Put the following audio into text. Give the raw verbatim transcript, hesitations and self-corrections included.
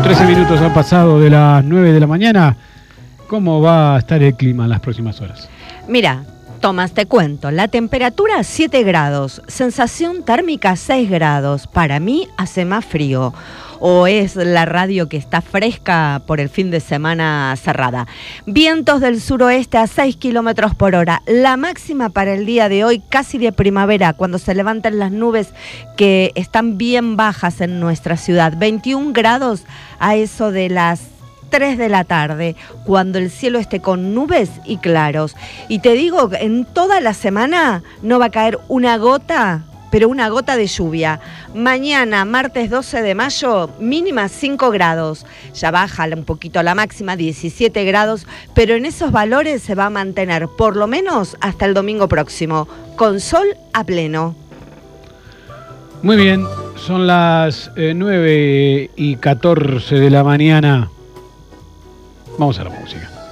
trece minutos han pasado de las nueve de la mañana. ¿Cómo va a estar el clima en las próximas horas? Mira, Tomás, te cuento. La temperatura siete grados, sensación térmica seis grados. Para mí hace más frío. O es la radio que está fresca por el fin de semana cerrada. Vientos del suroeste a seis kilómetros por hora. La máxima para el día de hoy, casi de primavera, cuando se levantan las nubes que están bien bajas en nuestra ciudad. veintiún grados a eso de las tres de la tarde, cuando el cielo esté con nubes y claros. Y te digo, en toda la semana no va a caer una gota, pero una gota de lluvia. Mañana, martes doce de mayo, mínima cinco grados. Ya baja un poquito la máxima, diecisiete grados, pero en esos valores se va a mantener por lo menos hasta el domingo próximo, con sol a pleno. Muy bien, son las eh, nueve y catorce de la mañana. Vamos a la música.